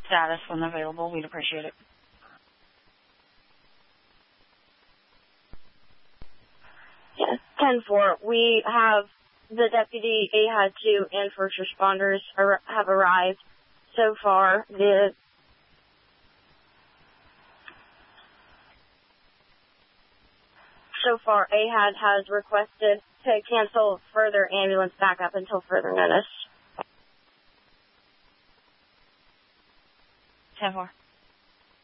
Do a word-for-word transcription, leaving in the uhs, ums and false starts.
status when available. We'd appreciate it. Yes, ten four. We have the deputy, A H A D two, and first responders are, have arrived. So far, the so far A H A D has requested to cancel further ambulance backup until further notice. ten four.